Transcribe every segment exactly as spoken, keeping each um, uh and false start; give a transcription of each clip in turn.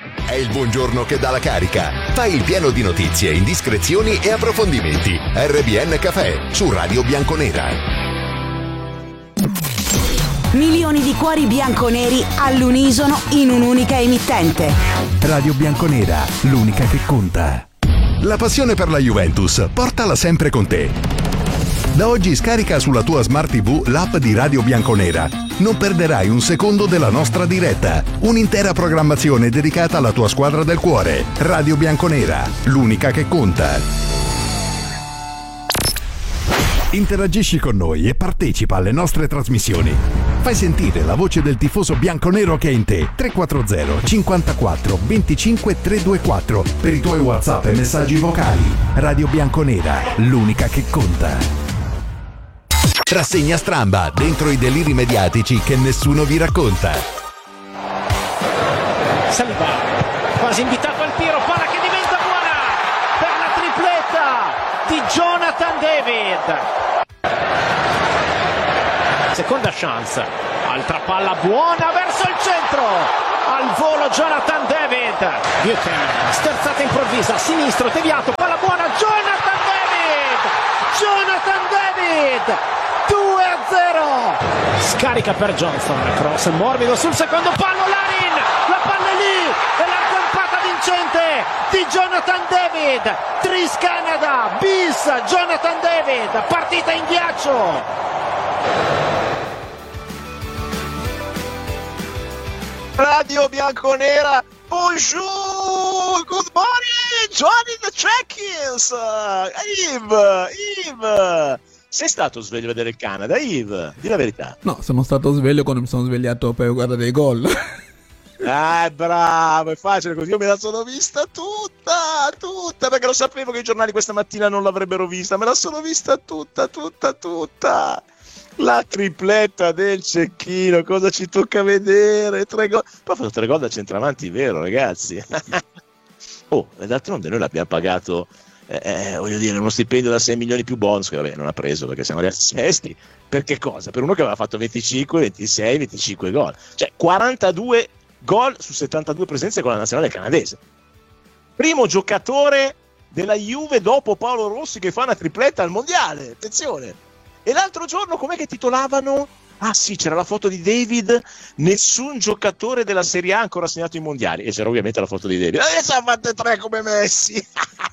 È il buongiorno che dà la carica. Fai il pieno di notizie, indiscrezioni e approfondimenti. R B N Café su Radio Bianconera. Milioni di cuori bianconeri all'unisono in un'unica emittente. Radio Bianconera, l'unica che conta. La passione per la Juventus, portala sempre con te. Da oggi scarica sulla tua Smart tivù l'app di Radio Bianconera. Non perderai un secondo della nostra diretta. Un'intera programmazione dedicata alla tua squadra del cuore. Radio Bianconera, l'unica che conta. Interagisci con noi e partecipa alle nostre trasmissioni. Fai sentire la voce del tifoso bianconero che è in te. tre quattro zero cinquantaquattro venticinque trecentoventiquattro per i tuoi WhatsApp e messaggi vocali. Radio Bianconera, l'unica che conta. Rassegna stramba dentro i deliri mediatici che nessuno vi racconta. Saliba, quasi invitato al tiro, palla che diventa buona per la tripletta di Jonathan David. Seconda chance, altra palla buona verso il centro, al volo Jonathan David. Buchanan, sterzata improvvisa, sinistro, deviato, palla buona, Jonathan David! Jonathan David! due a zero, scarica per Johnson, cross morbido sul secondo palo, Larin, la palla è lì e la zampata vincente di Jonathan David. Tris Canada bis Jonathan David, partita in ghiaccio. Radio Bianconera, bonjour, good morning, joining the check-ins. Yves, Yves, sei stato sveglio a vedere il Canada, Yves? Di la verità. No, sono stato sveglio quando mi sono svegliato per guardare i gol. Ah, bravo, è facile così. Io me la sono vista tutta, tutta, perché lo sapevo che i giornali questa mattina non l'avrebbero vista. Me la sono vista tutta, tutta, tutta. La tripletta del Cecchino, cosa ci tocca vedere? Tre gol. Poi ha fatto tre gol da centravanti, vero, ragazzi? Oh, d'altronde noi l'abbiamo pagato. Eh, voglio dire, uno stipendio da sei milioni più bonus che vabbè non ha preso perché siamo arrivati sesti. Per che cosa? Per uno che aveva fatto venticinque, ventisei, venticinque gol, cioè quarantadue gol su settantadue presenze con la nazionale canadese. Primo giocatore della Juve dopo Paolo Rossi che fa una tripletta al mondiale, attenzione. E l'altro giorno com'è che titolavano? Ah sì, c'era la foto di David, nessun giocatore della Serie A ancora segnato i mondiali, e c'era ovviamente la foto di David. E ci ha fatte tre come Messi.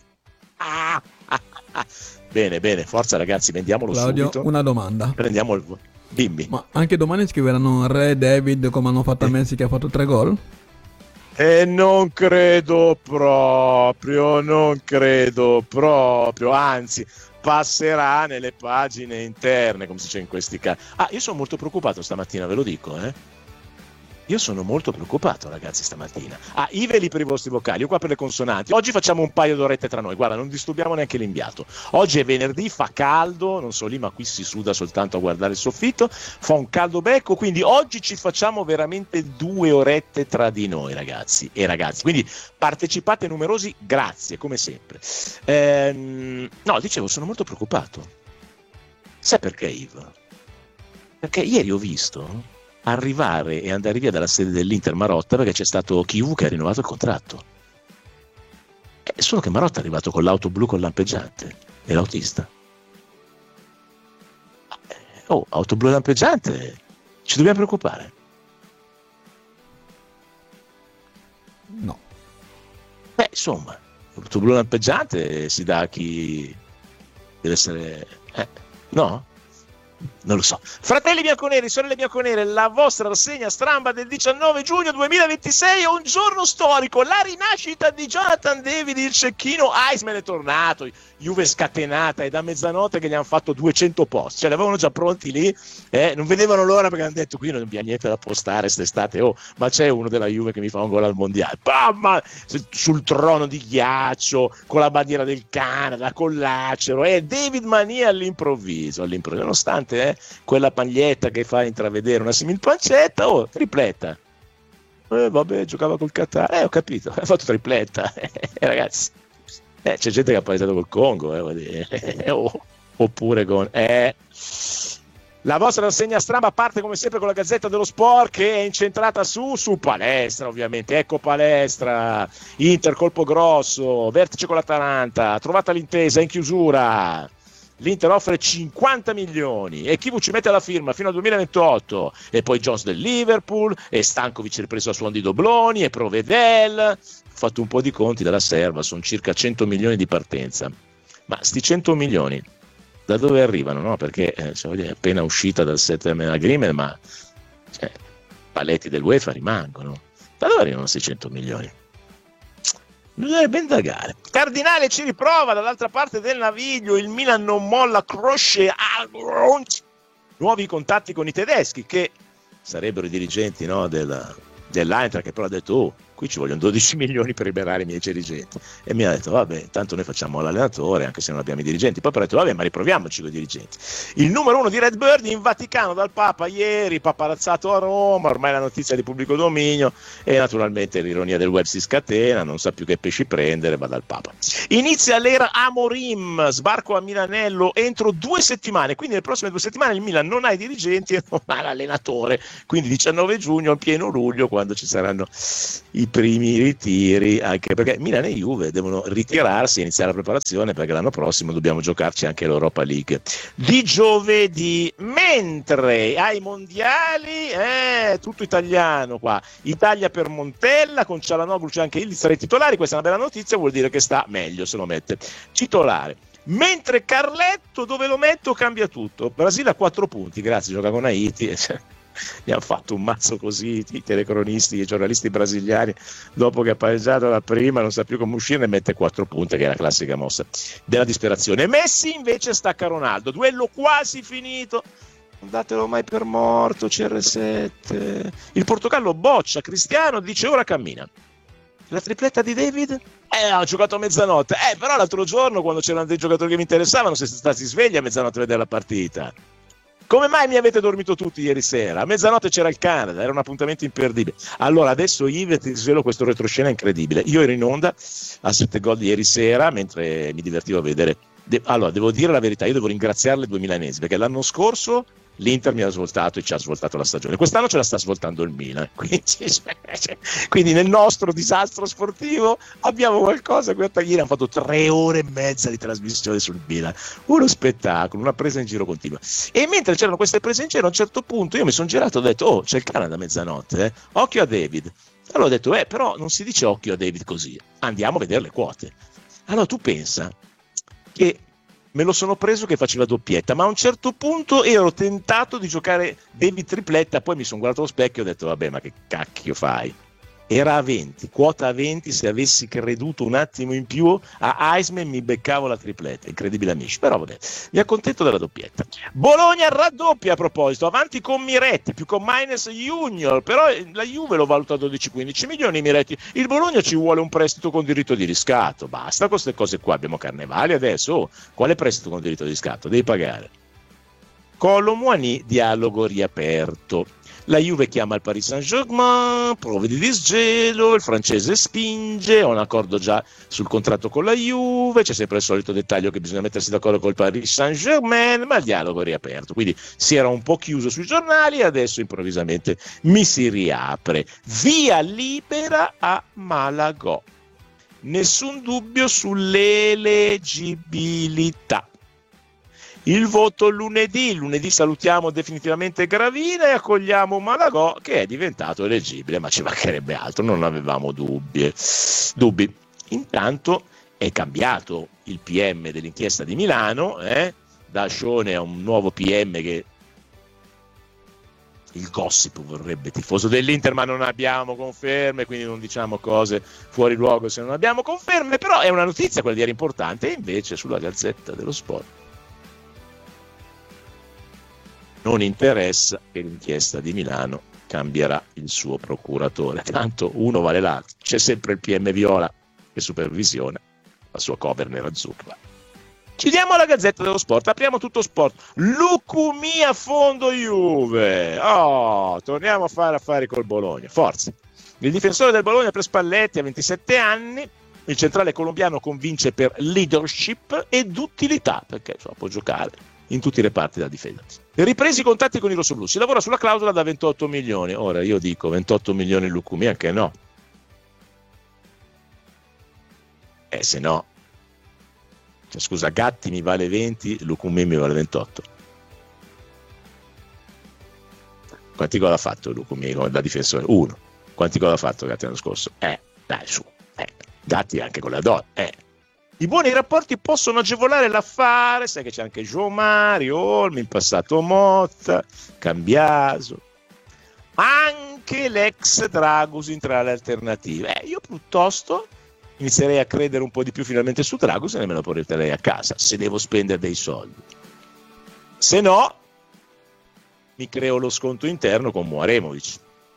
Bene, bene, forza ragazzi, vendiamolo Claudio, subito. una domanda. Prendiamo il bimbi. Ma anche domani scriveranno Re David come hanno fatto a Messi che ha fatto tre gol? E non credo proprio, non credo proprio, anzi passerà nelle pagine interne, come si dice in questi casi. Ah, io sono molto preoccupato stamattina, ve lo dico, eh. Io sono molto preoccupato, ragazzi, stamattina. Ah, i veli per i vostri vocali, io qua per le consonanti. Oggi facciamo un paio d'orette tra noi, guarda, non disturbiamo neanche l'inviato. Oggi è venerdì, fa caldo, non so lì, ma qui si suda soltanto a guardare il soffitto, fa un caldo becco, quindi oggi ci facciamo veramente due orette tra di noi, ragazzi e ragazzi. Quindi partecipate numerosi, grazie, come sempre. Ehm, no, dicevo, sono molto preoccupato. Sai perché, Yves? Perché ieri ho visto arrivare e andare via dalla sede dell'Inter Marotta perché c'è stato Chivu che ha rinnovato il contratto. Eh, solo che Marotta è arrivato con l'auto blu con lampeggiante e l'autista. Oh, auto blu lampeggiante, ci dobbiamo preoccupare? No. Beh, insomma, l'auto blu lampeggiante si dà a chi deve essere... Eh, no? Non lo so. Fratelli bianconeri, sorelle bianconere, la vostra rassegna stramba del diciannove giugno duemilaventisei è un giorno storico, la rinascita di Jonathan David, il Cecchino. Iceman è tornato, Juve scatenata, è da mezzanotte che gli hanno fatto duecento post, cioè li avevano già pronti lì, eh? Non vedevano l'ora perché hanno detto qui non abbiamo niente da postare quest'estate, oh, ma c'è uno della Juve che mi fa un gol al mondiale, Bam! Sul trono di ghiaccio con la bandiera del Canada, con l'acero, eh? David Mania all'improvviso, all'improvviso, nonostante eh, quella paglietta che fa intravedere una simil pancetta, oh, tripletta. Eh, vabbè, giocava col Qatar, eh, ho capito, ha fatto tripletta, eh, ragazzi. Eh, c'è gente che ha pareggiato col Congo, eh, oh, oppure con eh, La vostra rassegna stampa parte come sempre con la Gazzetta dello Sport, che è incentrata su, su Palestra, ovviamente. Ecco Palestra, Inter colpo grosso, vertice con l'Atalanta, trovata l'intesa in chiusura. L'Inter offre cinquanta milioni e Chivu ci mette la firma fino al duemilaventotto, e poi Jones del Liverpool, e Stankovic ripreso a suon di dobloni, e Provedel. Ho fatto un po' di conti dalla serva, sono circa cento milioni di partenza. Ma sti cento milioni da dove arrivano? No? Perché eh, cioè, è appena uscita dal settlement agreement, ma cioè, paletti dell'UEFA rimangono. Da dove arrivano questi cento milioni? Bisognerebbe indagare. Cardinale ci riprova dall'altra parte del naviglio, il Milan non molla, crosce, nuovi contatti con i tedeschi, che sarebbero i dirigenti, no, del, dell'Eintracht, che però ha detto oh, qui ci vogliono dodici milioni per liberare i miei dirigenti, e mi ha detto vabbè, tanto noi facciamo l'allenatore anche se non abbiamo i dirigenti. Poi ho detto vabbè, ma riproviamoci con i dirigenti. Il numero uno di Redbird in Vaticano dal Papa ieri, paparazzato a Roma, ormai la notizia di pubblico dominio, e naturalmente l'ironia del web si scatena, non sa più che pesci prendere, va dal Papa. Inizia l'era Amorim, sbarco a Milanello entro due settimane, quindi nelle prossime due settimane il Milan non ha i dirigenti e non ha l'allenatore, quindi diciannove giugno, pieno luglio, quando ci saranno i primi ritiri, anche perché Milan e Juve devono ritirarsi e iniziare la preparazione, perché l'anno prossimo dobbiamo giocarci anche l'Europa League di giovedì. Mentre ai mondiali è tutto italiano qua, Italia per Montella, con Cialanoglu c'è anche il tra i titolari. Questa è una bella notizia, vuol dire che sta meglio se lo mette titolare. Mentre Carletto, dove lo metto cambia tutto. Brasile a quattro punti, grazie, gioca con Haiti. Mi hanno fatto un mazzo così i telecronisti, i giornalisti brasiliani, dopo che ha pareggiato la prima non sa più come uscire, ne mette quattro punti, che è la classica mossa della disperazione. Messi invece stacca Ronaldo, duello quasi finito, non datelo mai per morto, C R sette. Il Portogallo boccia, Cristiano dice ora cammina. La tripletta di David? Eh, ha giocato a mezzanotte, eh, però l'altro giorno quando c'erano dei giocatori che mi interessavano siete stati svegli a mezzanotte a vedere la partita. Come mai mi avete dormito tutti ieri sera? A mezzanotte c'era il Canada, era un appuntamento imperdibile. Allora adesso Yves ti svelo questo retroscena incredibile. Io ero in onda a sette gol di ieri sera mentre mi divertivo a vedere. De- allora devo dire la verità, io devo ringraziare le due milanesi, perché l'anno scorso l'Inter mi ha svoltato e ci ha svoltato la stagione, quest'anno ce la sta svoltando il Milan, quindi, quindi nel nostro disastro sportivo abbiamo qualcosa. Ieri hanno fatto tre ore e mezza di trasmissione sul Milan, uno spettacolo, una presa in giro continua, e mentre c'erano queste prese in giro a un certo punto io mi sono girato e ho detto oh, c'è il Canada a mezzanotte, eh? Occhio a David. Allora ho detto eh, però non si dice occhio a David così, andiamo a vedere le quote. Allora tu pensa che me lo sono preso che faceva doppietta, ma a un certo punto ero tentato di giocare David tripletta, poi mi sono guardato allo specchio e ho detto vabbè, ma che cacchio fai? Era a venti, quota a venti, se avessi creduto un attimo in più a Heisman mi beccavo la tripletta, incredibile amici, però vabbè, mi accontento della doppietta. Bologna raddoppia a proposito, avanti con Miretti, più con Maines Junior, però la Juve lo valuta a dodici quindici milioni Miretti, il Bologna ci vuole un prestito con diritto di riscatto, basta con queste cose qua, abbiamo Carnevali adesso, oh, quale prestito con diritto di riscatto? Devi pagare. Colo Muani, dialogo riaperto. La Juve chiama il Paris Saint-Germain, prove di disgelo, il francese spinge, ha un accordo già sul contratto con la Juve, c'è sempre il solito dettaglio che bisogna mettersi d'accordo con il Paris Saint-Germain, ma il dialogo è riaperto, quindi si era un po' chiuso sui giornali e adesso improvvisamente mi si riapre. Via libera a Malagò. Nessun dubbio sull'eleggibilità. Il voto lunedì, lunedì salutiamo definitivamente Gravina e accogliamo Malagò, che è diventato eleggibile, ma ci mancherebbe altro, non avevamo dubbi. dubbi. Intanto è cambiato il P M dell'inchiesta di Milano, eh? Da Scione a un nuovo P M che il gossip vorrebbe tifoso dell'Inter, ma non abbiamo conferme, quindi non diciamo cose fuori luogo se non abbiamo conferme, però è una notizia quella di ieri importante, e invece sulla Gazzetta dello Sport non interessa che l'inchiesta di Milano cambierà il suo procuratore, tanto uno vale l'altro, c'è sempre il P M Viola che supervisiona la sua cover nerazzurra. Chiudiamo la Gazzetta dello Sport, apriamo tutto sport. Lucumi a fondo Juve, oh, torniamo a fare affari col Bologna, forza. Il difensore del Bologna per Spalletti ha ventisette anni, il centrale colombiano convince per leadership ed utilità, perché insomma, può giocare in tutti i reparti della difesa. Ripresi i contatti con i rossoblù, si lavora sulla clausola da ventotto milioni. Ora io dico ventotto milioni Lukumi, anche no. Eh se no, cioè, scusa, Gatti mi vale venti, Lukumi mi vale ventotto. Quanti gol ha fatto Lukumi da difensore? Uno. Quanti gol ha fatto Gatti l'anno scorso? Eh, dai su, eh. Gatti anche con la donna, eh. I buoni rapporti possono agevolare l'affare, sai che c'è anche João Mario, Olmi, in passato Motta, Cambiaso, anche l'ex Dragusin tra le alternative. Eh, io piuttosto inizierei a credere un po' di più finalmente su Dragusin e me lo porterei a casa, se devo spendere dei soldi. Se no, mi creo lo sconto interno con Muaremovic.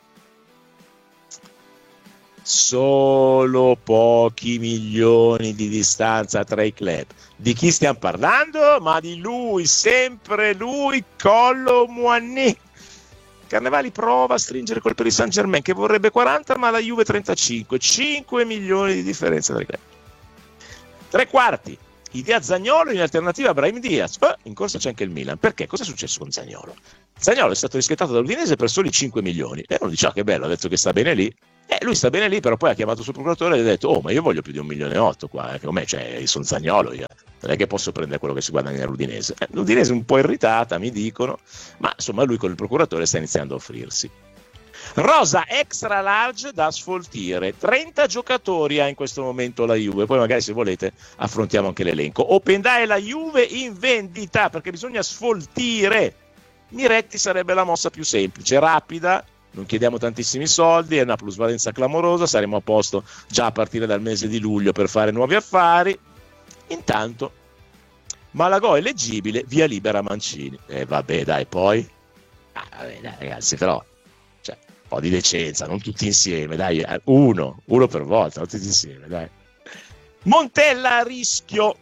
Solo pochi milioni di distanza tra i club. Di chi stiamo parlando? Ma di lui, sempre lui, Collo Muani. Carnevali prova a stringere col Paris Saint-Germain che vorrebbe quaranta, ma la Juve trentacinque. cinque milioni di differenza tra i club. Tre quarti. Idea Zaniolo in alternativa a Brahim Diaz. Oh, in corsa c'è anche il Milan. Perché? Cosa è successo con Zaniolo? Zaniolo è stato riscattato dall'Udinese per soli cinque milioni. E uno dice, ah, che bello, ha detto che sta bene lì. Eh, lui sta bene lì, però poi ha chiamato il suo procuratore e ha detto, oh, ma io voglio più di un milione e otto qua, eh, come, cioè, io sono Zaniolo, io. Non è che posso prendere quello che si guadagna all'Udinese. Eh, L'Udinese è un po' irritata, mi dicono, ma insomma lui con il procuratore sta iniziando a offrirsi. Rosa extra large da sfoltire, trenta giocatori ha in questo momento la Juve, poi magari se volete affrontiamo anche l'elenco. Open Day la Juve in vendita perché bisogna sfoltire. Miretti sarebbe la mossa più semplice, rapida, non chiediamo tantissimi soldi, è una plusvalenza clamorosa, saremo a posto già a partire dal mese di luglio per fare nuovi affari. Intanto Malagò è eleggibile, via libera Mancini. E eh, vabbè dai, poi ah, vabbè, dai, ragazzi, però cioè, un po' di decenza, non tutti insieme, dai, uno, uno per volta, non tutti insieme, dai. Montella a rischio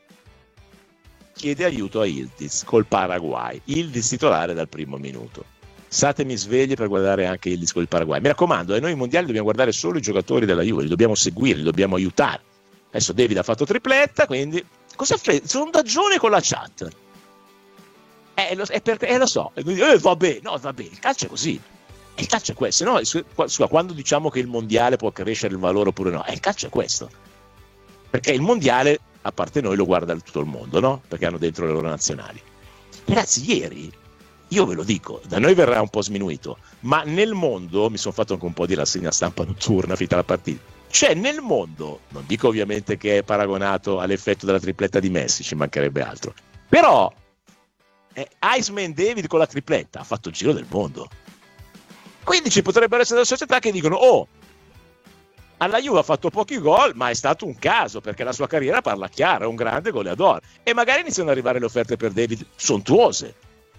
chiede aiuto a Ildiz col Paraguay, Ildiz titolare dal primo minuto. Statemi svegli per guardare anche Ildiz col Paraguay. Mi raccomando, e noi i mondiali dobbiamo guardare solo i giocatori della Juve, li dobbiamo seguire, li dobbiamo aiutare. Adesso David ha fatto tripletta, quindi cosa fai? Sondagione con la chat. Eh, lo, è perché, eh, lo so, e quindi, eh, vabbè, no, vabbè, il calcio è così. Il calcio è questo, no? Scusa, quando diciamo che il mondiale può crescere il valore oppure no, eh, il calcio è questo. Perché il mondiale, a parte noi, lo guarda tutto il mondo, no? Perché hanno dentro le loro nazionali. Ragazzi, ieri, io ve lo dico, da noi verrà un po' sminuito, ma nel mondo, mi sono fatto anche un po' di rassegna stampa notturna, finita la partita, cioè nel mondo, non dico ovviamente che è paragonato all'effetto della tripletta di Messi, ci mancherebbe altro, però eh, Iceman David con la tripletta ha fatto il giro del mondo. Quindi ci potrebbero essere delle società che dicono, oh, alla Juve ha fatto pochi gol, ma è stato un caso, perché la sua carriera parla chiaro, è un grande goleador, e magari iniziano ad arrivare le offerte per David sontuose.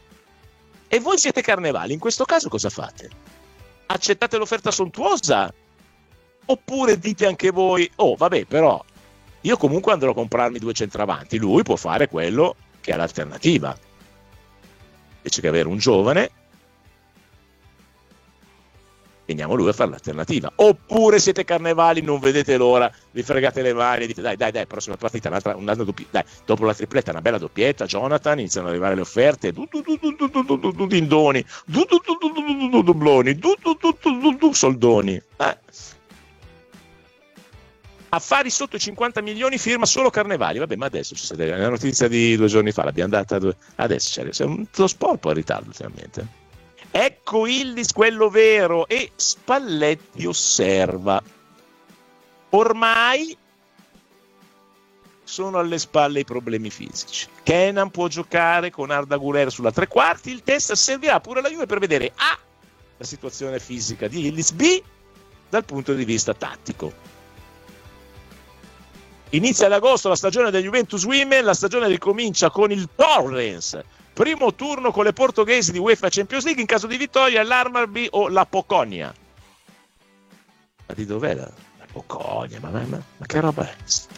E voi siete Carnevali, in questo caso cosa fate? Accettate l'offerta sontuosa? Oppure dite anche voi, oh vabbè, però io comunque andrò a comprarmi due centravanti, lui può fare quello che è l'alternativa, invece che avere un giovane, veniamo lui a fare l'alternativa. Oppure siete Carnevali, non vedete l'ora, vi fregate le mani e dite dai dai dai, prossima partita, un'altra, un'altra doppi- dai, dopo la tripletta una bella doppietta, Jonathan, iniziano ad arrivare le offerte, du du du du du du du du du dindoni, du du du du du du du dubloni, du du du du du du soldoni. Eh. Affari sotto i cinquanta milioni, firma solo Carnevali. Vabbè, ma adesso c'è una notizia di due giorni fa, l'abbiamo data due... adesso c'è, c'è un, lo sport po' in ritardo ultimamente. Ecco Ildiz quello vero, e Spalletti osserva. Ormai sono alle spalle i problemi fisici. Kenan può giocare con Arda Güler sulla tre quarti, il test servirà pure alla Juve per vedere A, la situazione fisica di Ildiz, B, dal punto di vista tattico. Inizia ad agosto la stagione del Juventus Women, la stagione ricomincia con il Torrens. Primo turno con le portoghesi di UEFA Champions League, in caso di vittoria l'Hammarby o la Poconia. Ma di dov'è la, la Poconia? Ma, ma, ma, ma che roba è?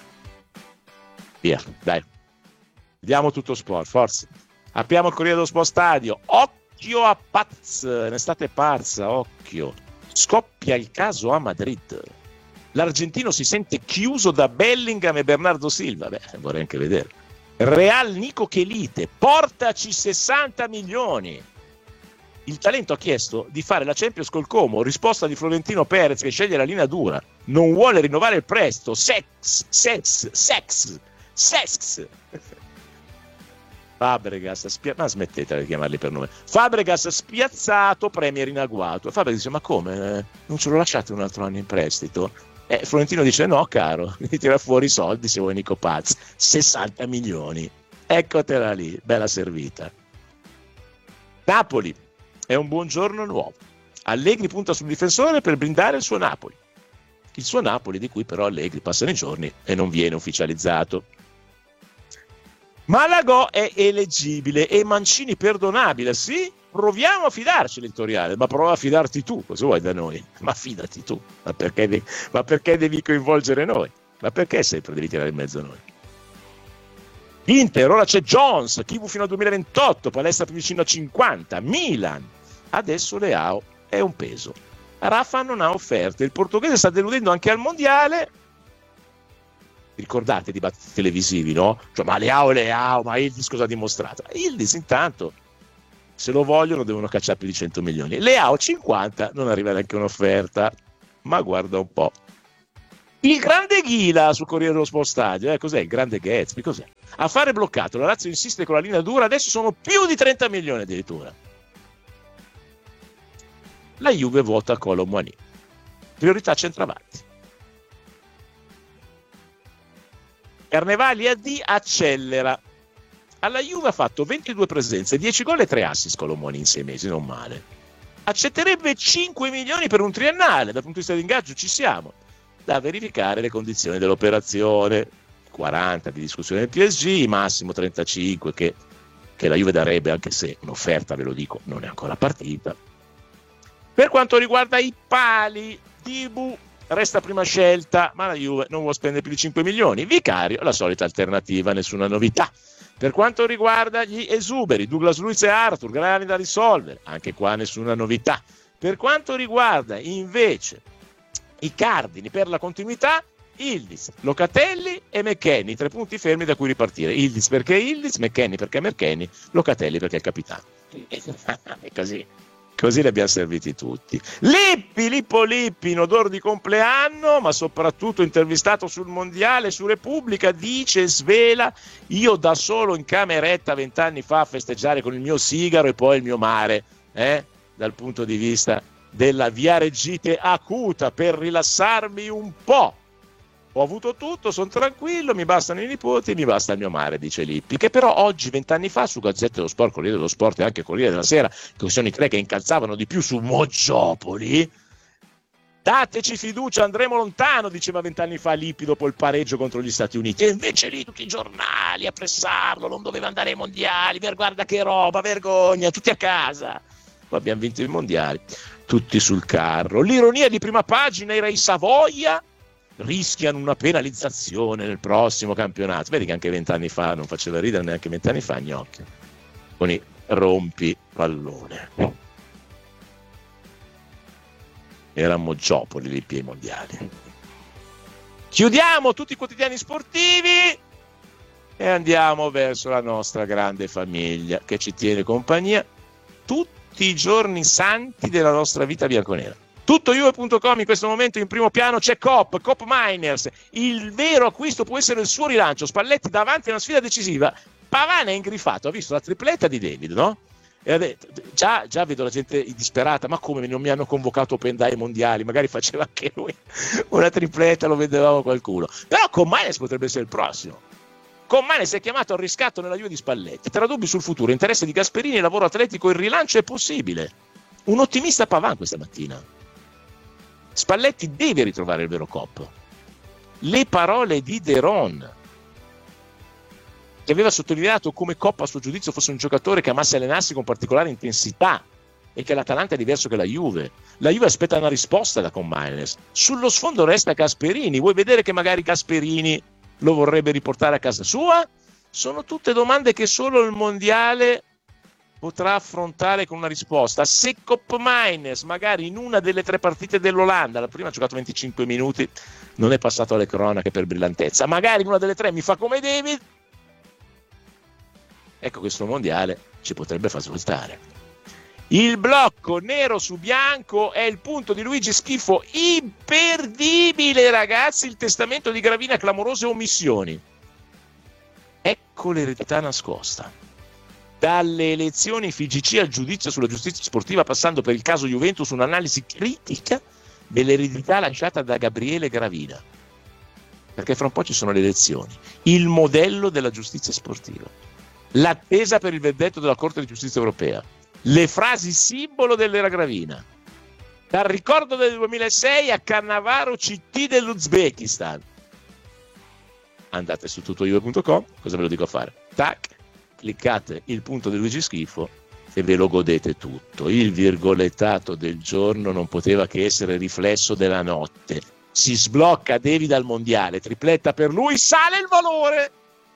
Via, dai. Vediamo tutto sport, forza. Apriamo il Corriere dello Sport Stadio. Occhio a Paz, un'estate pazza, occhio. Scoppia il caso a Madrid. L'argentino si sente chiuso da Bellingham e Bernardo Silva. Beh, vorrei anche vedere. Real Nico Chelite, portaci sessanta milioni. Il talento ha chiesto di fare la Champions col Como, risposta di Florentino Perez che sceglie la linea dura, non vuole rinnovare il prestito, sex, sex, sex, sex. Fabregas, spia- ma smettetela di chiamarli per nome. Fabregas spiazzato, Premier in agguato. Fabregas dice: ma come? Non ce lo lasciate un altro anno in prestito? Eh, Florentino dice: no caro, mi tira fuori i soldi se vuoi Nico Paz, sessanta milioni, eccotela lì, bella servita. Napoli è un buongiorno nuovo, Allegri punta sul difensore per blindare il suo Napoli, il suo Napoli di cui però Allegri passano i giorni e non viene ufficializzato. Malagò è eleggibile e Mancini perdonabile, sì? Proviamo a fidarci l'editoriale, ma prova a fidarti tu, cosa vuoi da noi? Ma fidati tu, ma perché, devi, ma perché devi coinvolgere noi? Ma perché sempre devi tirare in mezzo a noi? Inter, ora c'è Jones, Kivu fino al duemilaventotto, palestra più vicino a cinquanta, Milan, adesso Leao è un peso. Rafa non ha offerte, il portoghese sta deludendo anche al mondiale. Ricordate i dibattiti televisivi, no? Cioè, ma Leao, Leao, ma Yildiz cosa ha dimostrato? Yildiz intanto, se lo vogliono devono cacciare più di cento milioni. Leao cinquanta, non arriva neanche un'offerta, ma guarda un po'. Il grande Ghila sul Corriere dello Sport Stadio, eh, cos'è? Il grande Gatsby, cos'è? Affare bloccato, la Lazio insiste con la linea dura, adesso sono più di trenta milioni addirittura. La Juve vota Kolo Muani, priorità centravanti. Carnevali A D accelera. Alla Juve ha fatto ventidue presenze, dieci gol e tre assist Kolo Muani in sei mesi, non male. Accetterebbe cinque milioni per un triennale, dal punto di vista di ingaggio ci siamo. Da verificare le condizioni dell'operazione, quaranta di discussione del P S G, massimo trentacinque che, che la Juve darebbe, anche se un'offerta, ve lo dico, non è ancora partita. Per quanto riguarda i pali, Dibu resta prima scelta, ma la Juve non vuole spendere più di cinque milioni. Vicario, la solita alternativa, nessuna novità. Per quanto riguarda gli esuberi, Douglas Luiz e Arthur, gravi da risolvere, anche qua nessuna novità. Per quanto riguarda invece i cardini per la continuità, Yildiz, Locatelli e McKennie, tre punti fermi da cui ripartire. Yildiz perché Yildiz, McKennie perché McKennie, Locatelli perché è il capitano. È così. Così li abbiamo serviti tutti. Lippi, Lippo Lippi, in odore di compleanno, ma soprattutto intervistato sul Mondiale, su Repubblica, dice e svela: io da solo in cameretta vent'anni fa a festeggiare con il mio sigaro e poi il mio mare, eh? Dal punto di vista della viareggite acuta, per rilassarmi un po'. Ho avuto tutto, sono tranquillo, mi bastano i nipoti, mi basta il mio mare, dice Lippi, che però oggi, vent'anni fa, su Gazzetta dello Sport, Corriere dello Sport e anche Corriere della Sera, che sono i tre che incalzavano di più su Moggiopoli, dateci fiducia, andremo lontano, diceva vent'anni fa Lippi dopo il pareggio contro gli Stati Uniti, e invece lì tutti i giornali a pressarlo, non doveva andare ai mondiali, guarda che roba, vergogna, tutti a casa. Poi abbiamo vinto i mondiali, tutti sul carro. L'ironia di prima pagina era i Savoia rischiano una penalizzazione nel prossimo campionato. Vedi che anche vent'anni fa non faceva ridere, neanche vent'anni fa Gnocchi con i rompi pallone. Era Moggiopoli lì ai mondiali. Chiudiamo tutti i quotidiani sportivi e andiamo verso la nostra grande famiglia che ci tiene compagnia tutti i giorni santi della nostra vita bianconera. Tutto Juve punto com in questo momento in primo piano c'è Coop, Coop Miners, il vero acquisto può essere il suo rilancio, Spalletti davanti a una sfida decisiva, Pavane è ingrifato, ha visto la tripletta di David, no? E ha detto, già, già vedo la gente disperata, ma come non mi hanno convocato Open Dai mondiali, magari faceva anche lui una tripletta, lo vedevamo qualcuno, però con Miners potrebbe essere il prossimo. Con Miners è chiamato al riscatto nella Juve di Spalletti, tra dubbi sul futuro, interesse di Gasperini, lavoro atletico, il rilancio è possibile. Un ottimista Pavan questa mattina. Spalletti deve ritrovare il vero Coop. Le parole di De Ron, che aveva sottolineato come Coop a suo giudizio fosse un giocatore che amasse allenarsi con particolare intensità e che l'Atalanta è diverso che la Juve. La Juve aspetta una risposta da Combiners. Sullo sfondo resta Gasperini. Vuoi vedere che magari Gasperini lo vorrebbe riportare a casa sua? Sono tutte domande che solo il mondiale potrà affrontare con una risposta. Se Coop Miners magari in una delle tre partite dell'Olanda, la prima ha giocato venticinque minuti, non è passato alle cronache per brillantezza, magari in una delle tre mi fa come David, ecco, questo mondiale ci potrebbe far svoltare. Il blocco nero su bianco è il punto di Luigi Schifo, imperdibile, ragazzi, il testamento di Gravina, clamorose omissioni. Ecco l'eredità nascosta. Dalle elezioni F I G C al giudizio sulla giustizia sportiva, passando per il caso Juventus, un'analisi critica dell'eredità lasciata da Gabriele Gravina. Perché fra un po' ci sono le elezioni. Il modello della giustizia sportiva. L'attesa per il verdetto della Corte di Giustizia Europea. Le frasi simbolo dell'era Gravina. Dal ricordo del duemilasei a Cannavaro C T dell'Uzbekistan. Andate su tuttojuve punto com, cosa ve lo dico a fare? Tac, cliccate il punto di Luigi Schifo e ve lo godete tutto. Il virgolettato del giorno non poteva che essere riflesso della notte. Si sblocca David al mondiale, tripletta per lui, sale il valore,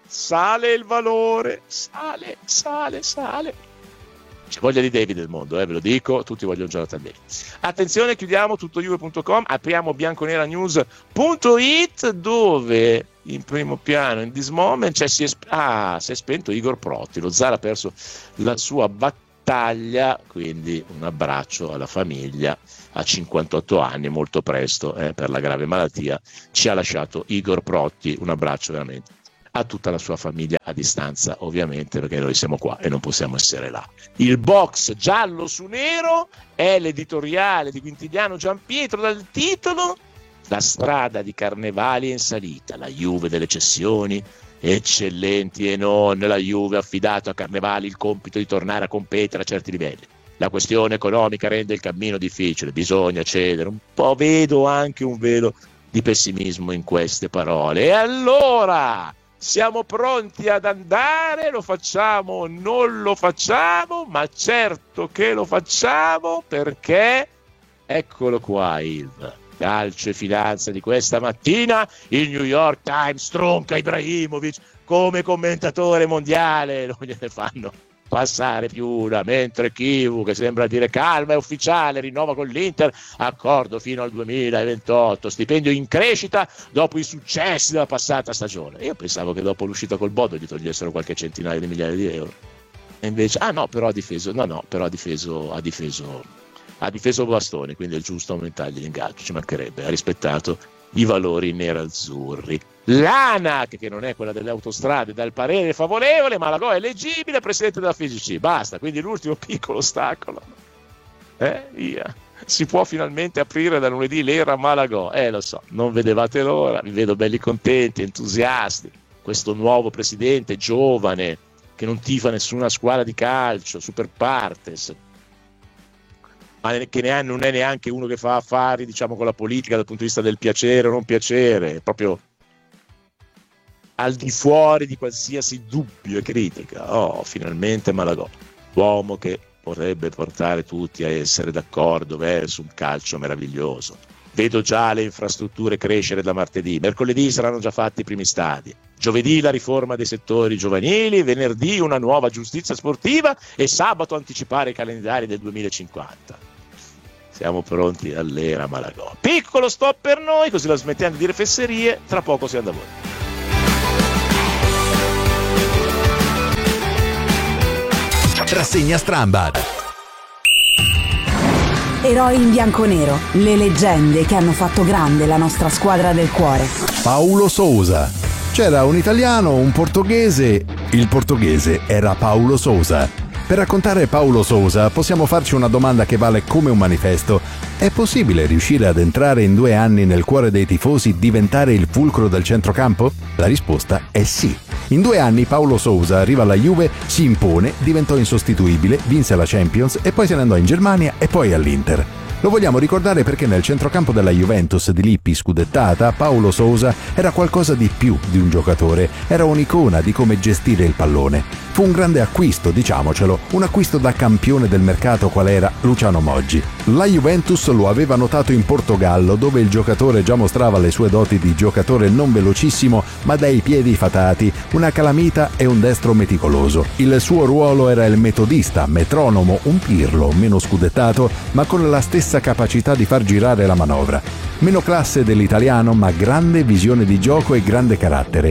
sale il valore, sale, sale, sale. C'è voglia di David nel mondo, eh, ve lo dico, tutti vogliono Jonathan David. Attenzione, chiudiamo tuttojuve punto com, apriamo bianconeranews punto it, dove in primo piano, in this moment, cioè si è, sp- ah, si è spento Igor Protti, lo Zara ha perso la sua battaglia, quindi un abbraccio alla famiglia, a cinquantotto anni, molto presto, eh, per la grave malattia, ci ha lasciato Igor Protti, un abbraccio veramente a tutta la sua famiglia a distanza, ovviamente, perché noi siamo qua e non possiamo essere là. Il box giallo su nero è l'editoriale di Quintiliano Giampietro dal titolo La strada di Carnevali è in salita, la Juve delle cessioni eccellenti e non, la Juve ha affidato a Carnevali il compito di tornare a competere a certi livelli. La questione economica rende il cammino difficile, bisogna cedere. Un po' vedo anche un velo di pessimismo in queste parole. E allora siamo pronti ad andare, lo facciamo o non lo facciamo, ma certo che lo facciamo, perché eccolo qua il calcio e finanza di questa mattina. Il New York Times stronca Ibrahimovic come commentatore mondiale, non gliene fanno passare più una, mentre Kivu, che sembra dire calma, è ufficiale, rinnova con l'Inter, accordo fino al duemilaventotto, stipendio in crescita dopo i successi della passata stagione. Io pensavo che dopo l'uscita col Bodo gli togliessero qualche centinaio di migliaia di euro, e invece ah no, però ha difeso no no però ha difeso ha difeso ha difeso Bastoni, quindi è giusto aumentargli l'ingaggio, ci mancherebbe, ha rispettato i valori nerazzurri. L'ANAC, che non è quella delle autostrade, dà il parere favorevole, Malagò è eleggibile presidente della F I G C, basta, quindi l'ultimo piccolo ostacolo, eh, via. Si può finalmente aprire da lunedì l'era Malagò, eh lo so, non vedevate l'ora, vi vedo belli contenti, entusiasti, questo nuovo presidente giovane che non tifa nessuna squadra di calcio, super partes, ma che ne ha, non è neanche uno che fa affari, diciamo, con la politica dal punto di vista del piacere o non piacere, proprio al di fuori di qualsiasi dubbio e critica. Oh, finalmente Malagò, uomo che vorrebbe portare tutti a essere d'accordo verso un calcio meraviglioso. Vedo già le infrastrutture crescere da martedì, mercoledì saranno già fatti i primi stadi, giovedì la riforma dei settori giovanili, venerdì una nuova giustizia sportiva e sabato anticipare i calendari del duemilacinquanta. Siamo pronti all'era Malagò. Piccolo stop per noi, così la smettiamo di dire fesserie, tra poco siamo da voi. Rassegna Strambad. Eroi in bianconero, le leggende che hanno fatto grande la nostra squadra del cuore. Paulo Sousa. C'era un italiano, un portoghese. Il portoghese era Paulo Sousa. Per raccontare Paulo Sousa possiamo farci una domanda che vale come un manifesto. È possibile riuscire ad entrare in due anni nel cuore dei tifosi, diventare il fulcro del centrocampo? La risposta è sì. In due anni Paulo Sousa arriva alla Juve, si impone, diventò insostituibile, vinse la Champions e poi se ne andò in Germania e poi all'Inter. Lo vogliamo ricordare perché nel centrocampo della Juventus di Lippi scudettata, Paulo Sousa era qualcosa di più di un giocatore, era un'icona di come gestire il pallone. Fu un grande acquisto, diciamocelo, un acquisto da campione del mercato qual era Luciano Moggi. La Juventus lo aveva notato in Portogallo, dove il giocatore già mostrava le sue doti di giocatore non velocissimo, ma dai piedi fatati, una calamita e un destro meticoloso. Il suo ruolo era il metodista, metronomo, un Pirlo, meno scudettato, ma con la stessa capacità di far girare la manovra. Meno classe dell'italiano, ma grande visione di gioco e grande carattere.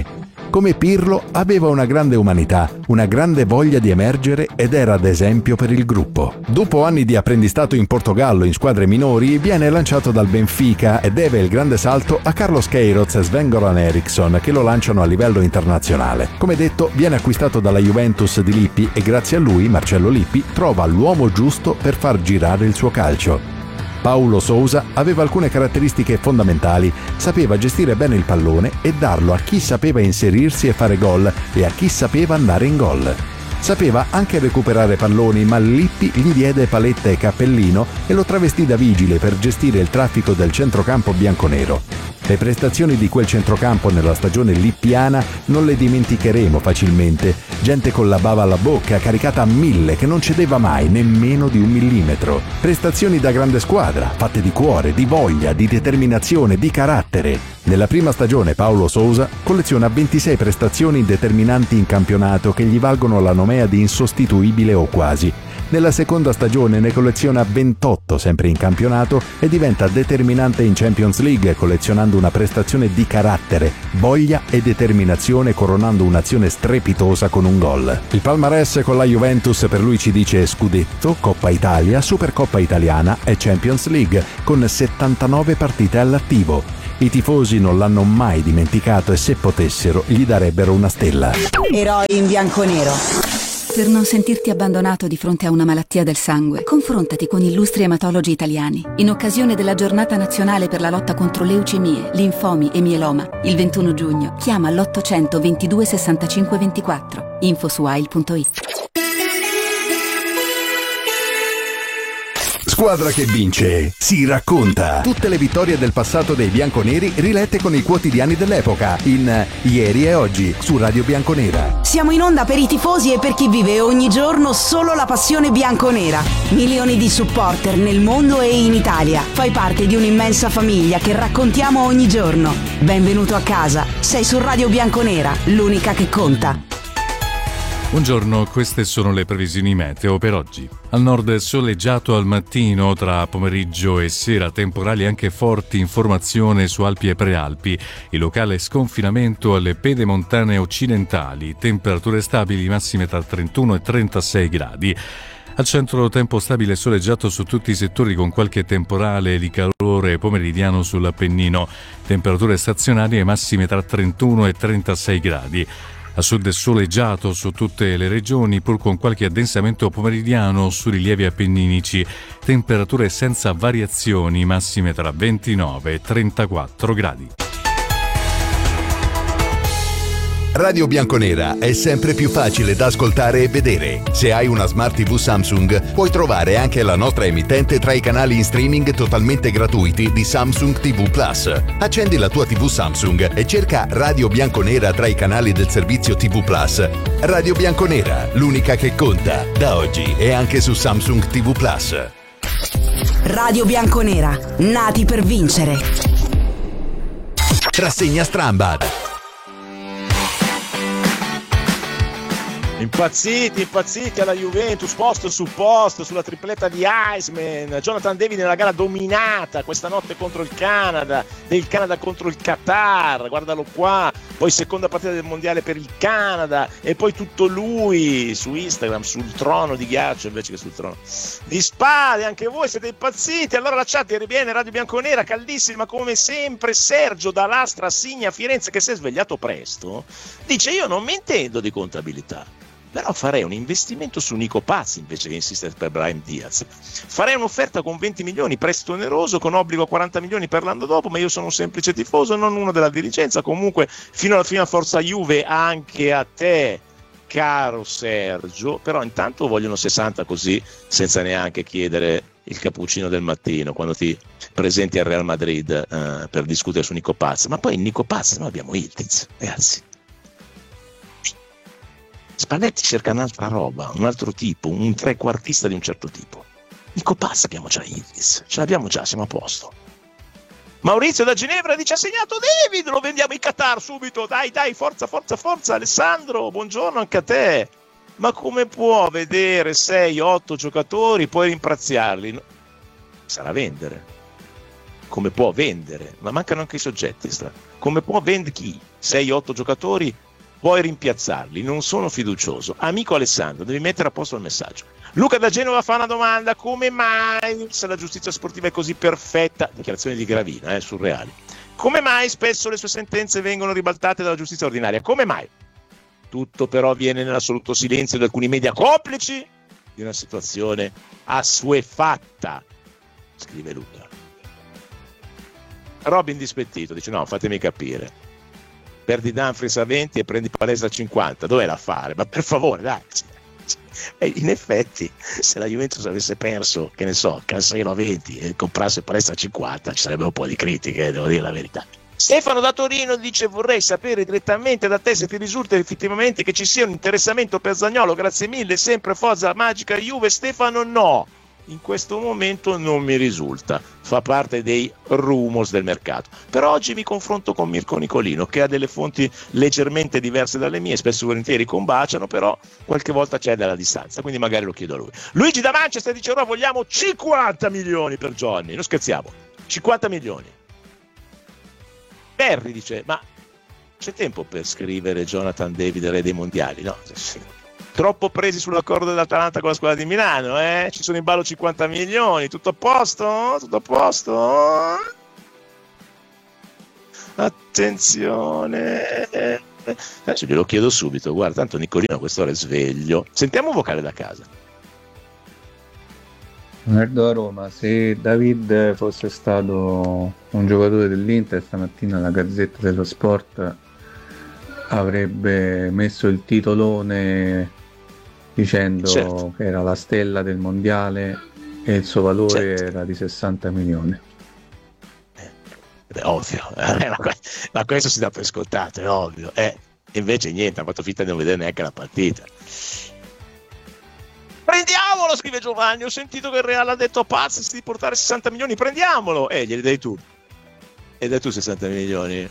Come Pirlo aveva una grande umanità, una grande voglia di emergere ed era ad esempio per il gruppo. Dopo anni di apprendistato in Portogallo in squadre minori, viene lanciato dal Benfica e deve il grande salto a Carlos Queiroz e Sven-Goran Eriksson, che lo lanciano a livello internazionale. Come detto, viene acquistato dalla Juventus di Lippi e grazie a lui, Marcello Lippi, trova l'uomo giusto per far girare il suo calcio. Paulo Sousa aveva alcune caratteristiche fondamentali, sapeva gestire bene il pallone e darlo a chi sapeva inserirsi e fare gol e a chi sapeva andare in gol. Sapeva anche recuperare palloni, ma Lippi gli diede paletta e cappellino e lo travestì da vigile per gestire il traffico del centrocampo bianconero. Le prestazioni di quel centrocampo nella stagione lippiana non le dimenticheremo facilmente. Gente con la bava alla bocca, caricata a mille, che non cedeva mai nemmeno di un millimetro. Prestazioni da grande squadra, fatte di cuore, di voglia, di determinazione, di carattere. Nella prima stagione Paulo Sousa colleziona ventisei prestazioni determinanti in campionato che gli valgono la nomea di insostituibile o quasi. Nella seconda stagione ne colleziona ventotto sempre in campionato e diventa determinante in Champions League, collezionando una prestazione di carattere, voglia e determinazione, coronando un'azione strepitosa con un gol. Il palmarès con la Juventus per lui ci dice scudetto, Coppa Italia, Supercoppa Italiana e Champions League, con settantanove partite all'attivo. I tifosi non l'hanno mai dimenticato e se potessero gli darebbero una stella. Eroi in bianconero. Per non sentirti abbandonato di fronte a una malattia del sangue, confrontati con illustri ematologi italiani. In occasione della giornata nazionale per la lotta contro leucemie, linfomi e mieloma, il ventuno giugno, chiama l'ottocento ventidue sessantacinque ventiquattro. info su a i l punto it. Squadra che vince si racconta. Tutte le vittorie del passato dei bianconeri rilette con i quotidiani dell'epoca in Ieri e Oggi su Radio Bianconera. Siamo in onda per i tifosi e per chi vive ogni giorno solo la passione bianconera. Milioni di supporter nel mondo e in Italia. Fai parte di un'immensa famiglia che raccontiamo ogni giorno. Benvenuto a casa. Sei su Radio Bianconera, l'unica che conta. Buongiorno, queste sono le previsioni meteo per oggi. Al nord soleggiato al mattino, tra pomeriggio e sera temporali anche forti in formazione su Alpi e Prealpi, il locale sconfinamento alle pedemontane occidentali, temperature stabili massime tra trentuno e trentasei gradi. Al centro tempo stabile e soleggiato su tutti i settori con qualche temporale di calore pomeridiano sull'Appennino, temperature stazionarie massime tra trentuno e trentasei gradi. A sud soleggiato su tutte le regioni, pur con qualche addensamento pomeridiano su rilievi appenninici, temperature senza variazioni massime tra ventinove e trentaquattro gradi. Radio Bianconera è sempre più facile da ascoltare e vedere. Se hai una Smart tivù Samsung, puoi trovare anche la nostra emittente tra i canali in streaming totalmente gratuiti di Samsung tivù Plus. Accendi la tua tivù Samsung e cerca Radio Bianconera tra i canali del servizio tivù Plus. Radio Bianconera, l'unica che conta, da oggi e anche su Samsung tivù Plus. Radio Bianconera, nati per vincere. Rassegna Strambad. Impazziti, impazziti alla Juventus, posto su posto, sulla tripletta di Iceman. Jonathan David nella gara dominata questa notte contro il Canada, del Canada contro il Qatar, guardalo qua, poi seconda partita del mondiale per il Canada e poi tutto lui su Instagram, sul trono di ghiaccio invece che sul trono di spade. Anche voi siete impazziti, allora la chat riviene, Radio Bianconera, caldissima come sempre. Sergio da Lastra Signa Firenze, che si è svegliato presto, dice: io non mi intendo di contabilità, però farei un investimento su Nico Paz invece che insistere per Brahim Diaz. Farei un'offerta con venti milioni, prezzo oneroso, con obbligo a quaranta milioni per l'anno dopo, ma io sono un semplice tifoso, non uno della dirigenza. Comunque fino alla fine forza Juve anche a te, caro Sergio, però intanto vogliono sessanta così senza neanche chiedere il cappuccino del mattino quando ti presenti al Real Madrid eh, per discutere su Nico Paz. Ma poi Nico Paz noi abbiamo Ildiz, ragazzi. Spalletti cerca un'altra roba, un altro tipo, un trequartista di un certo tipo. Nico Paz abbiamo già Ildiz, ce l'abbiamo già, siamo a posto. Maurizio da Ginevra dice: ha segnato David, lo vendiamo in Qatar subito, dai dai, forza forza forza. Alessandro, buongiorno anche a te. Ma come può vedere sei otto giocatori poi rimpraziarli? Sarà vendere. Come può vendere? Ma mancano anche i soggetti. Sta. Come può vendere chi? sei otto giocatori Puoi rimpiazzarli, non sono fiducioso. Amico Alessandro, devi mettere a posto il messaggio. Luca da Genova fa una domanda: come mai, se la giustizia sportiva è così perfetta, dichiarazione di Gravina, eh, surreali, come mai spesso le sue sentenze vengono ribaltate dalla giustizia ordinaria? Come mai? Tutto però avviene nell'assoluto silenzio di alcuni media complici di una situazione assuefatta, scrive Luca. Robin dispettito dice: no, fatemi capire, perdi Dumfries a venti e prendi Palestra a cinquanta, dov'è l'affare? Ma per favore, dai. E in effetti, se la Juventus avesse perso, che ne so, Cancelo a venti e comprasse Palestra a cinquanta, ci sarebbe un po' di critiche, devo dire la verità. Stefano da Torino dice: vorrei sapere direttamente da te se ti risulta effettivamente che ci sia un interessamento per Zaniolo. Grazie mille, sempre forza magica Juve. Stefano, no, in questo momento non mi risulta, fa parte dei rumors del mercato. Per oggi mi confronto con Mirko Nicolino, che ha delle fonti leggermente diverse dalle mie, spesso e volentieri combaciano, però qualche volta c'è della distanza, quindi magari lo chiedo a lui. Luigi da Manchester dice: ora vogliamo cinquanta milioni per Johnny, non scherziamo, cinquanta milioni. Perry dice: ma c'è tempo per scrivere Jonathan David re dei mondiali? No, troppo presi sull'accordo dell'Atalanta con la squadra di Milano, eh? Ci sono in ballo cinquanta milioni, tutto a posto? Tutto a posto? Attenzione, adesso glielo chiedo subito. Guarda, tanto Nicolino a quest'ora è sveglio. Sentiamo un vocale da casa. Leonardo a Roma, se David fosse stato un giocatore dell'Inter, stamattina la Gazzetta dello Sport avrebbe messo il titolone dicendo certo. che era la stella del mondiale e il suo valore certo. era di sessanta milioni. È ovvio, eh, ma, ma questo si dà per scontato, è ovvio. Eh, invece niente, ha fatto finta di non vedere neanche la partita. Prendiamolo, scrive Giovanni, ho sentito che il Real ha detto a Pazzi di portare sessanta milioni, prendiamolo! Eh, glieli dai tu. E dai tu sessanta milioni.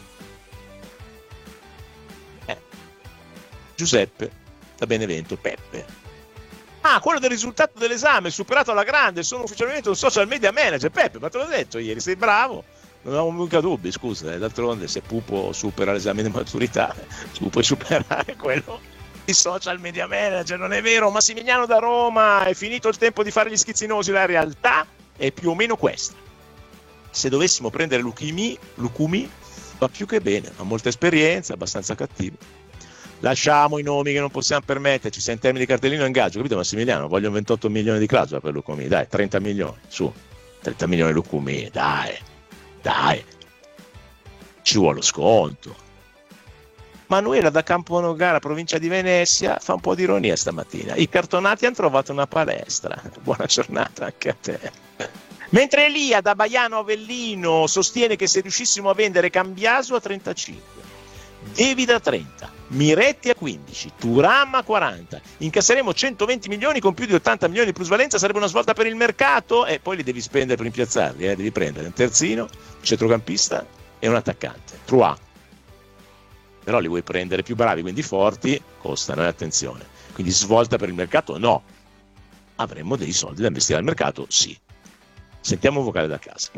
Eh. Giuseppe, da Benevento, Peppe. Ah, quello del risultato dell'esame, superato alla grande, sono ufficialmente un social media manager. Peppe, ma te l'ho detto ieri, sei bravo. Non avevo mica dubbi, scusa, eh. D'altronde se Pupo supera l'esame di maturità, tu puoi superare quello di social media manager, non è vero? Massimiliano da Roma, è finito il tempo di fare gli schizzinosi, la realtà è più o meno questa. Se dovessimo prendere Lucumi, Lucumi va più che bene, ha molta esperienza, abbastanza cattivo. Lasciamo i nomi che non possiamo permetterci, se in termini di cartellino ingaggio, capito Massimiliano? Voglio ventotto milioni di clausola per Lucumi, dai, trenta milioni, su, trenta milioni Lucumi, dai, dai, ci vuole lo sconto. Manuela da Camponogara, provincia di Venezia, fa un po' di ironia stamattina. I cartonati hanno trovato una palestra. Buona giornata anche a te. Mentre Elia da Baiano Avellino sostiene che se riuscissimo a vendere Cambiaso a trentacinque, David a trenta, Miretti a quindici, Thuram a quaranta, incasseremo centoventi milioni con più di ottanta milioni di plusvalenza, sarebbe una svolta per il mercato e poi li devi spendere per rimpiazzarli, eh? Devi prendere un terzino, un centrocampista e un attaccante. Trois. Però li vuoi prendere più bravi, quindi forti, costano, eh, attenzione. Quindi svolta per il mercato? No. Avremmo dei soldi da investire al mercato? Sì. Sentiamo un vocale da casa.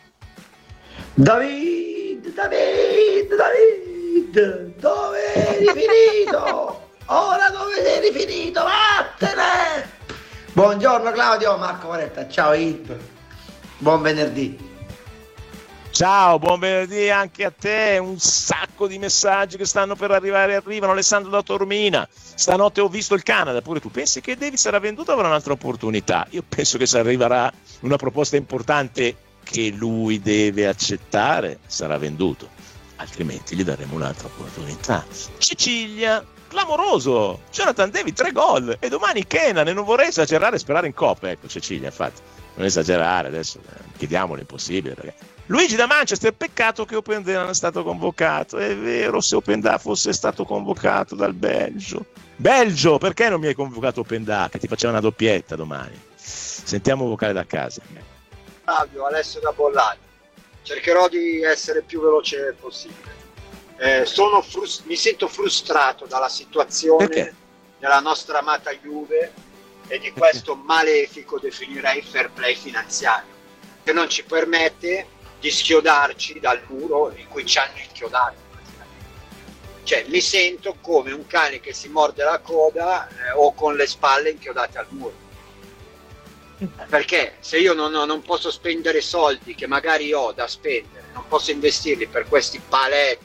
David, David, David, dove eri finito? Ora dove sei finito? Vattene! Buongiorno Claudio, Marco Moretta, ciao Id. Buon venerdì. Ciao, buon venerdì anche a te, un sacco di messaggi che stanno per arrivare, arrivano. Alessandro da Tormina, stanotte ho visto il Canada, pure tu pensi che David sarà venduto o avrà un'altra opportunità? Io penso che se arriverà una proposta importante che lui deve accettare, sarà venduto, altrimenti gli daremo un'altra opportunità. Sicilia, clamoroso, Jonathan David, tre gol, e domani Kenan, e non vorrei esagerare e sperare in Coppa, ecco Cecilia, infatti, non esagerare, adesso chiediamo l'impossibile, perché... Luigi da Manchester, peccato che Openda non è stato convocato, è vero, se Openda fosse stato convocato dal Belgio. Belgio, perché non mi hai convocato Openda, che ti faceva una doppietta domani? Sentiamo un vocale da casa. Fabio, Alessio da Bollani, cercherò di essere più veloce possibile. Eh, sono frust- mi sento frustrato dalla situazione perché? Della nostra amata Juve e di questo malefico, definirei, fair play finanziario, che non ci permette di schiodarci dal muro in cui ci hanno inchiodato. Cioè mi sento come un cane che si morde la coda eh, o con le spalle inchiodate al muro. Perché se io non, non posso spendere soldi che magari ho da spendere, non posso investirli per questi paletti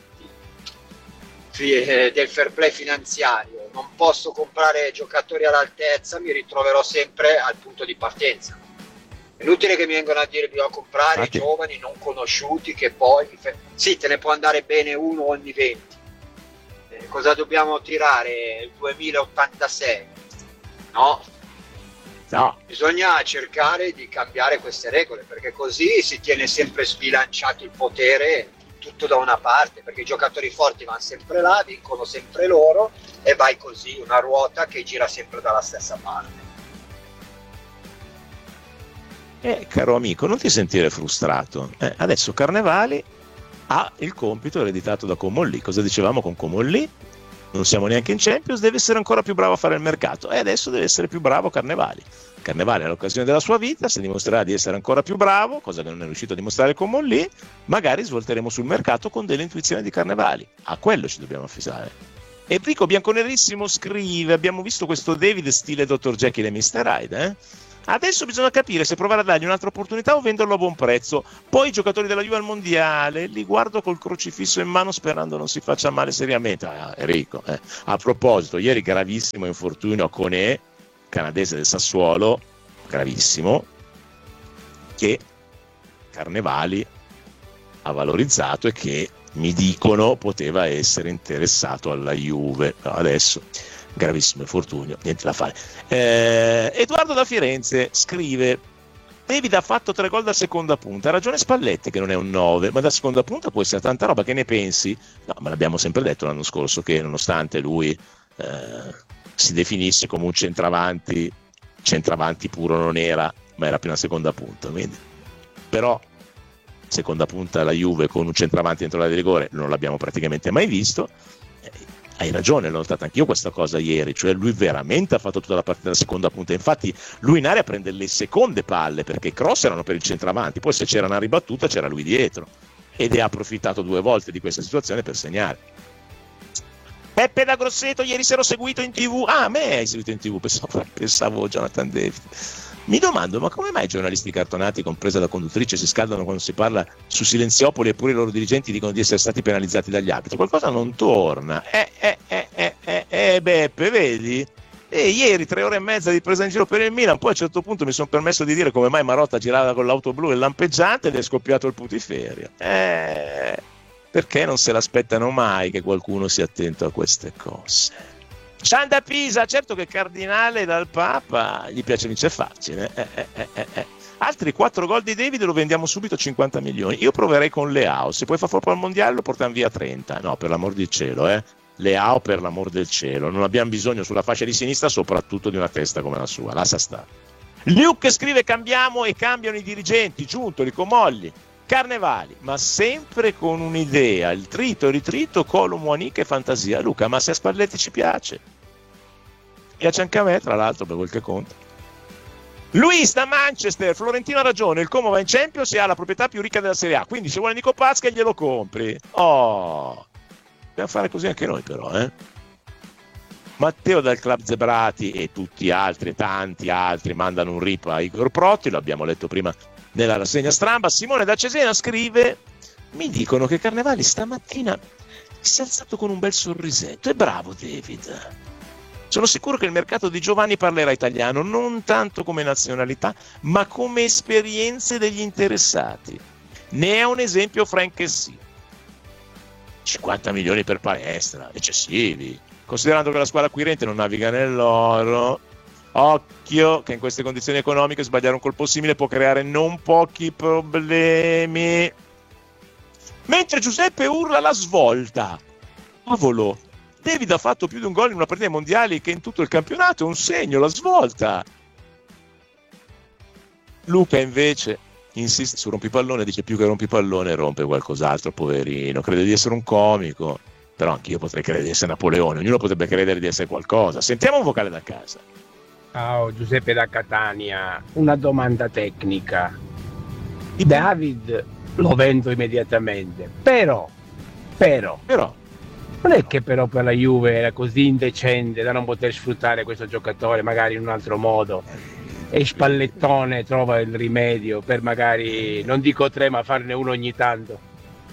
eh, del fair play finanziario, non posso comprare giocatori all'altezza, mi ritroverò sempre al punto di partenza. È inutile che mi vengano a dire bisogna comprare i giovani non conosciuti che poi sì, te ne può andare bene uno ogni venti. Eh, cosa dobbiamo tirare? Il duemilaottantasei? No. No. Bisogna cercare di cambiare queste regole, perché così si tiene sempre sbilanciato il potere tutto da una parte, perché i giocatori forti vanno sempre là, vincono sempre loro e vai così, una ruota che gira sempre dalla stessa parte. Eh, caro amico, non ti sentire frustrato. Eh, adesso Carnevali ha il compito ereditato da Comolli. Cosa dicevamo con Comolli? Non siamo neanche in Champions, deve essere ancora più bravo a fare il mercato. E adesso deve essere più bravo Carnevali. Carnevali è l'occasione della sua vita, se dimostrerà di essere ancora più bravo, cosa che non è riuscito a dimostrare Comolli, magari svolteremo sul mercato con delle intuizioni di Carnevali. A quello ci dobbiamo affidare. E Enrico Bianconerissimo scrive: abbiamo visto questo David stile dottor Jekyll e mister Hyde, eh? Adesso bisogna capire se provare a dargli un'altra opportunità o venderlo a buon prezzo. Poi i giocatori della Juve al mondiale li guardo col crocifisso in mano sperando non si faccia male seriamente. Ah, Enrico, eh. A proposito, ieri gravissimo infortunio a Koné, canadese del Sassuolo, gravissimo, che Carnevali ha valorizzato e che mi dicono poteva essere interessato alla Juve. Però adesso gravissimo infortunio, niente da fare. eh, Edoardo da Firenze scrive: David ha fatto tre gol da seconda punta, ha ragione Spalletti che non è un nove, ma da seconda punta può essere tanta roba, che ne pensi? No, ma l'abbiamo sempre detto l'anno scorso che nonostante lui eh, si definisse come un centravanti, centravanti puro non era, ma era più una seconda punta, quindi. Però seconda punta la Juve con un centravanti dentro l'area di rigore non l'abbiamo praticamente mai visto. Hai ragione, l'ho notata anch'io questa cosa ieri, cioè lui veramente ha fatto tutta la partita da seconda punta, infatti lui in area prende le seconde palle perché i cross erano per il centravanti, poi se c'era una ribattuta c'era lui dietro ed è approfittato due volte di questa situazione per segnare. Peppe da Grosseto, ieri sera ho seguito in tv, ah me hai seguito in tv, pensavo, pensavo Jonathan David. Mi domando, ma come mai i giornalisti cartonati, compresa la conduttrice, si scaldano quando si parla su Silenziopoli eppure i loro dirigenti dicono di essere stati penalizzati dagli arbitri? Qualcosa non torna. Eh, eh, eh, eh, eh, eh Beppe, vedi? E ieri tre ore e mezza di presa in giro per il Milan, poi a un certo punto mi sono permesso di dire come mai Marotta girava con l'auto blu e lampeggiante ed è scoppiato il putiferio. Eh, perché non se l'aspettano mai che qualcuno sia attento a queste cose? Gian da Pisa, certo che Cardinale dal Papa gli piace vincere facile. Eh, eh, eh, eh, eh. Altri quattro gol di David lo vendiamo subito cinquanta milioni. Io proverei con Leao, se poi fa fuori al mondiale lo portano via trenta. No, per l'amor del cielo, eh. Leao, per l'amor del cielo. Non abbiamo bisogno sulla fascia di sinistra soprattutto di una testa come la sua. Lascia stare. Luke scrive: cambiamo e cambiano i dirigenti, Giuntoli, Comolli, Carnevali, ma sempre con un'idea, il trito, il ritrito, Colo, Muaniche e fantasia. Luca, ma se a Spalletti ci piace, piace anche a me, tra l'altro, per quel che conta. Luis da Manchester, Florentino ha ragione, il Como va in Champions e ha la proprietà più ricca della Serie A, quindi se vuole Nico Pasca glielo compri. Oh, dobbiamo fare così anche noi però, eh. Matteo dal Club Zebrati e tutti altri, tanti altri, mandano un rip a Igor Protti, lo abbiamo letto prima nella rassegna stramba. Simone da Cesena scrive: mi dicono che Carnevali stamattina si è alzato con un bel sorrisetto. È bravo David. Sono sicuro che il mercato di Giovanni parlerà italiano, non tanto come nazionalità, ma come esperienze degli interessati. Ne è un esempio Frank Kessie. cinquanta milioni per palestra, eccessivi. Considerando che la squadra acquirente non naviga nell'oro, occhio che in queste condizioni economiche sbagliare un colpo simile può creare non pochi problemi. Mentre Giuseppe urla la svolta. Cavolo, David ha fatto più di un gol in una partita mondiale che in tutto il campionato, è un segno, la svolta. Luca invece insiste su rompipallone, dice più che rompipallone rompe qualcos'altro, poverino, crede di essere un comico, però anch'io potrei credere di essere Napoleone, ognuno potrebbe credere di essere qualcosa. Sentiamo un vocale da casa. Ciao, Giuseppe da Catania, una domanda tecnica. David lo vendo immediatamente, però, però, però Non è che però per la Juve era così indecente da non poter sfruttare questo giocatore magari in un altro modo, e Spallettone trova il rimedio per magari, non dico tre, ma farne uno ogni tanto.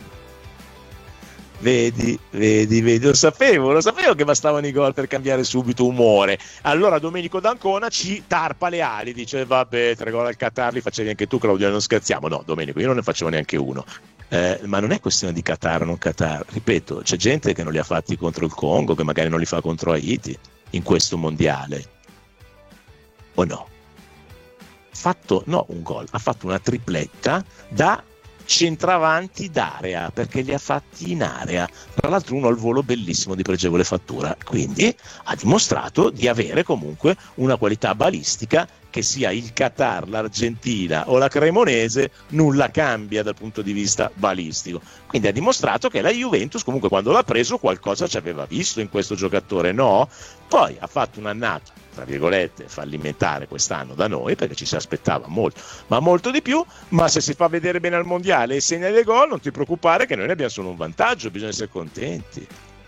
Vedi, vedi, vedi, lo sapevo, lo sapevo che bastavano i gol per cambiare subito umore. Allora Domenico D'Ancona ci tarpa le ali, dice vabbè, tre gol al Qatar li facevi anche tu, Claudio, non scherziamo. No, Domenico, io non ne facevo neanche uno. Eh, ma non è questione di Qatar o non Qatar, ripeto, c'è gente che non li ha fatti contro il Congo, che magari non li fa contro Haiti in questo mondiale, o no? Fatto, no, un gol, ha fatto una tripletta da centravanti d'area, perché li ha fatti in area, tra l'altro uno al volo bellissimo di pregevole fattura, quindi ha dimostrato di avere comunque una qualità balistica che sia il Qatar, l'Argentina o la Cremonese nulla cambia dal punto di vista balistico, quindi ha dimostrato che la Juventus comunque quando l'ha preso qualcosa ci aveva visto in questo giocatore, no? Poi ha fatto un'annata tra virgolette fallimentare quest'anno da noi, perché ci si aspettava molto, ma molto di più, ma se si fa vedere bene al mondiale e segna dei gol non ti preoccupare che noi ne abbiamo solo un vantaggio, bisogna essere contenti.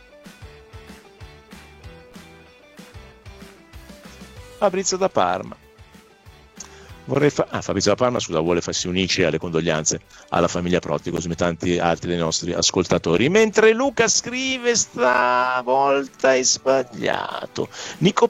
Fabrizio da Parma vorrei fa- ah, Fabrizio da Parma scusa vuole si unisce alle condoglianze alla famiglia Protti come tanti altri dei nostri ascoltatori, mentre Luca scrive stavolta è sbagliato, Nico